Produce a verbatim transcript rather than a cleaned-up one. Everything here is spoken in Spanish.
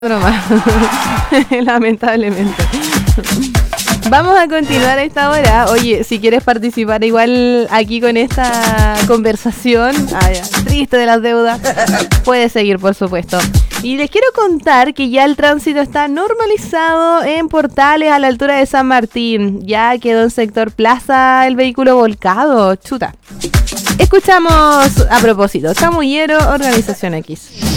Nomás. Lamentablemente. Vamos a continuar a esta hora. Oye, si quieres participar igual aquí con esta conversación, ay, triste de las deudas, puedes seguir, por supuesto. Y les quiero contar que ya el tránsito está normalizado en Portales a la altura de San Martín. Ya quedó en sector Plaza el vehículo volcado. Chuta. Escuchamos a propósito, Chamullero, Organización X.